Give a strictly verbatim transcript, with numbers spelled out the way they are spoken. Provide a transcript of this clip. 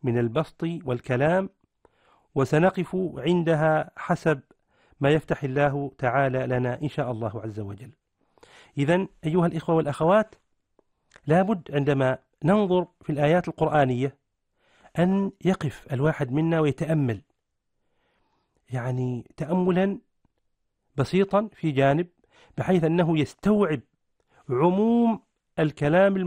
من البسط والكلام، وسنقف عندها حسب ما يفتح الله تعالى لنا إن شاء الله عز وجل. إذن أيها الإخوة والأخوات، لابد عندما ننظر في الآيات القرآنية أن يقف الواحد منا ويتأمل، يعني تأملا بسيطا في جانب، بحيث أنه يستوعب عموم الكلام